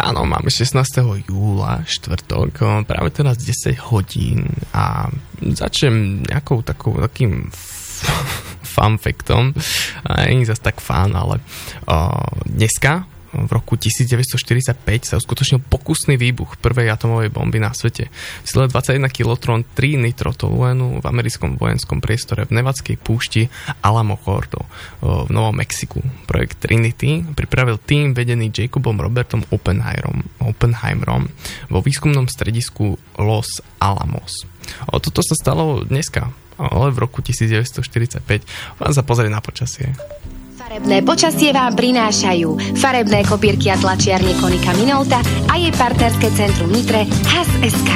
Áno, máme 16. júla, štvrtok, práve teraz 10 hodín a začnem takým fun factom. Nie je zase tak fun, ale dneska v roku 1945 sa uskutočnil pokusný výbuch prvej atomovej bomby na svete. V sile 21 kilotron 3 nitrotoluénu v americkom vojenskom priestore v nevadskej púšti Alamo Gordo v Novom Mexiku. Projekt Trinity pripravil tým vedený Jacobom Robertom Oppenheimerom vo výskumnom stredisku Los Alamos. Toto sa stalo dneska, ale v roku 1945. Vám sa pozrieť na počasie. Farebné počasie vám prinášajú farebné kopírky a tlačiarne Konika Minolta a jej partnerské centrum Nitre HAS.sk.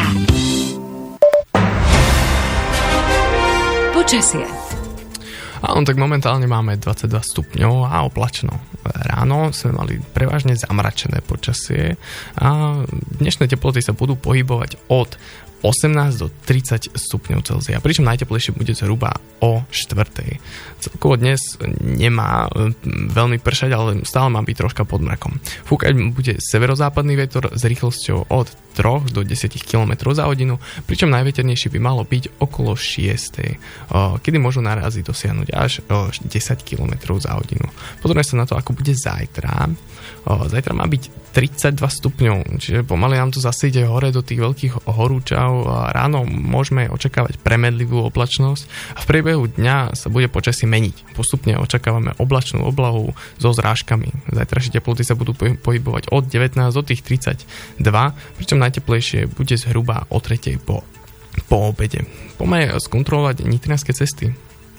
Počasie. Áno, tak momentálne máme 22 stupňov a oblačno. Ráno sme mali prevažne zamračené počasie a dnešné teploty sa budú pohybovať od 18 do 30 stupňov Celzia, pričom najteplejšie bude zhruba o 4. Celkovo dnes nemá veľmi pršať, ale stále má byť troška pod mrakom. Fúkať bude severozápadný vietor s rýchlosťou od 3 do 10 km za hodinu, pričom najveternejší by malo byť okolo 6, kedy môžu narázy dosiahnuť až 10 km za hodinu. Pozorne sa na to, ako bude zajtra. Zajtra má byť 32 stupňov, čiže pomaly nám to zase ide hore do tých veľkých horúčav. Ráno môžeme očakávať premedlivú oblačnosť a v priebehu dňa sa bude počasie meniť. Postupne očakávame oblačnú oblahu so zrážkami. Zajtrajšie teploty sa budú pohybovať od 19 do tých 32, pričom najteplejšie bude zhruba o 3 po obede. Poďme skontrolovať nitrianske cesty.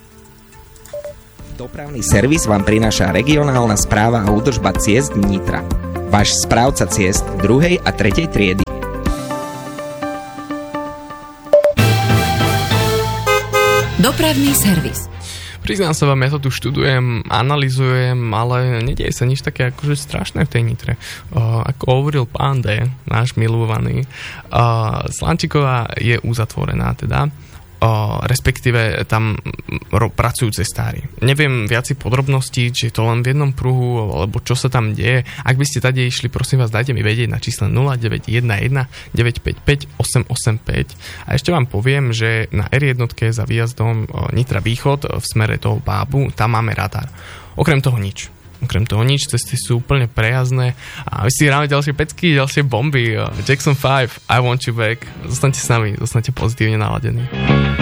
Dopravný servis vám prináša regionálna správa a údržba ciest Nitra. Váš správca ciest 2. a 3. triedy. Dopravný servis. Priznám sa vám, ja to tu študujem, analyzujem, ale nedieje sa nič také akože strašné v tej Nitre. Ako hovoril pán D, náš milovaný, Slančiková je uzatvorená teda. Respektíve tam pracujú cestári. Neviem viac podrobností, či je to len v jednom pruhu, alebo čo sa tam deje. Ak by ste tady išli, prosím vás, dajte mi vedieť na čísle 0911 955 885. A ešte vám poviem, že na R1 za výjazdom Nitra Východ v smere toho Bábu, tam máme radar. Okrem toho nič, cesty sú úplne prejazdné a my si hráme ďalšie pecky, ďalšie bomby. Jackson 5, I Want You Back. Zostaňte s nami, zostaňte pozitívne naladení.